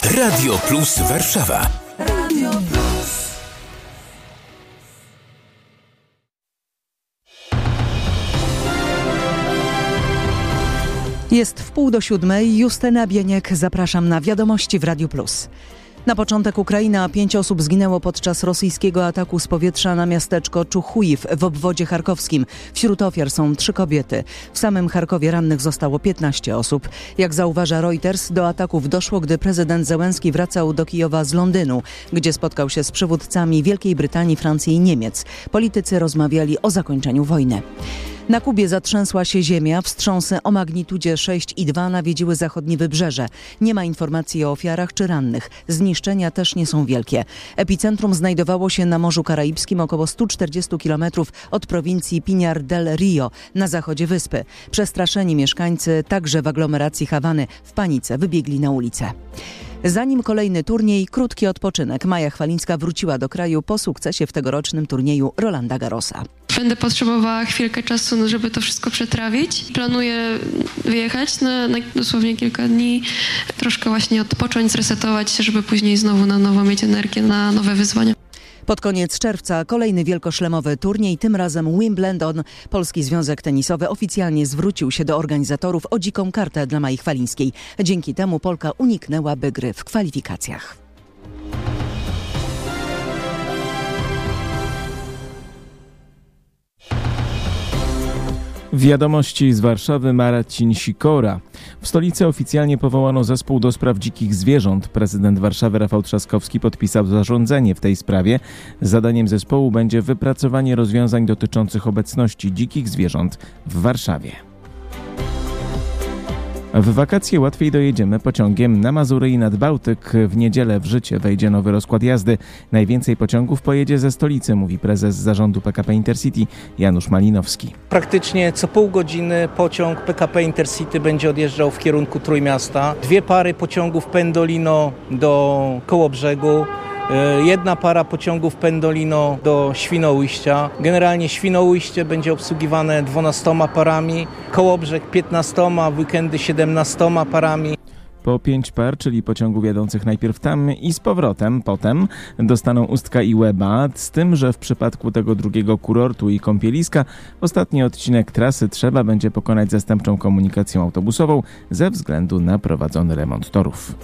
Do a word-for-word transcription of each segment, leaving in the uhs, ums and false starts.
Radio Plus Warszawa. Radio Plus. Jest w pół do siódmej. Justyna Bieniek, zapraszam na Wiadomości w Radiu Plus. Na początek Ukraina. Pięć osób zginęło podczas rosyjskiego ataku z powietrza na miasteczko Czuchujiw w obwodzie charkowskim. Wśród ofiar są trzy kobiety. W samym Charkowie rannych zostało piętnaście osób. Jak zauważa Reuters, do ataków doszło, gdy prezydent Zełenski wracał do Kijowa z Londynu, gdzie spotkał się z przywódcami Wielkiej Brytanii, Francji i Niemiec. Politycy rozmawiali o zakończeniu wojny. Na Kubie zatrzęsła się ziemia. Wstrząsy o magnitudzie sześć i dwa nawiedziły zachodnie wybrzeże. Nie ma informacji o ofiarach czy rannych. Zniszczenia też nie są wielkie. Epicentrum znajdowało się na Morzu Karaibskim, około sto czterdzieści kilometrów od prowincji Pinar del Rio na zachodzie wyspy. Przestraszeni mieszkańcy, także w aglomeracji Hawany, w panice wybiegli na ulicę. Zanim kolejny turniej, krótki odpoczynek. Maja Chwalińska wróciła do kraju po sukcesie w tegorocznym turnieju Rolanda Garrosa. Będę potrzebowała chwilkę czasu, żeby to wszystko przetrawić. Planuję wyjechać na, na dosłownie kilka dni, troszkę właśnie odpocząć, zresetować się, żeby później znowu na nowo mieć energię na nowe wyzwania. Pod koniec czerwca kolejny wielkoszlemowy turniej, tym razem Wimbledon. Polski Związek Tenisowy oficjalnie zwrócił się do organizatorów o dziką kartę dla Mai Chwalińskiej. Dzięki temu Polka uniknęłaby gry w kwalifikacjach. Wiadomości z Warszawy, Marcin Sikora. W stolicy oficjalnie powołano zespół do spraw dzikich zwierząt. Prezydent Warszawy Rafał Trzaskowski podpisał zarządzenie w tej sprawie. Zadaniem zespołu będzie wypracowanie rozwiązań dotyczących obecności dzikich zwierząt w Warszawie. W wakacje łatwiej dojedziemy pociągiem na Mazury i nad Bałtyk. W niedzielę w życie wejdzie nowy rozkład jazdy. Najwięcej pociągów pojedzie ze stolicy, mówi prezes zarządu P K P Intercity Janusz Malinowski. Praktycznie co pół godziny pociąg P K P Intercity będzie odjeżdżał w kierunku Trójmiasta. Dwie pary pociągów Pendolino do Kołobrzegu. Jedna para pociągów Pendolino do Świnoujścia. Generalnie Świnoujście będzie obsługiwane dwunastoma parami, Kołobrzeg piętnastoma, w weekendy siedemnastoma parami. Po pięć par, czyli pociągów jadących najpierw tam i z powrotem, potem dostaną Ustka i Łeba, z tym, że w przypadku tego drugiego kurortu i kąpieliska ostatni odcinek trasy trzeba będzie pokonać zastępczą komunikacją autobusową ze względu na prowadzony remont torów.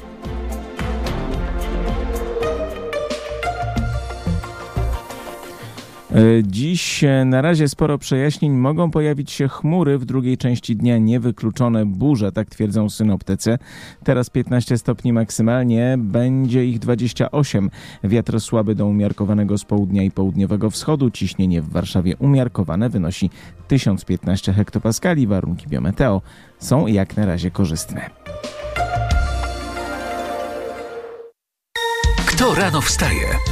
Dziś na razie sporo przejaśnień. Mogą pojawić się chmury, w drugiej części dnia niewykluczone burze, tak twierdzą synoptycy. Teraz piętnaście stopni maksymalnie, będzie ich dwadzieścia osiem. Wiatr słaby do umiarkowanego z południa i południowego wschodu. Ciśnienie w Warszawie umiarkowane wynosi tysiąc piętnaście hektopaskali. Warunki biometeo są jak na razie korzystne. Kto rano wstaje?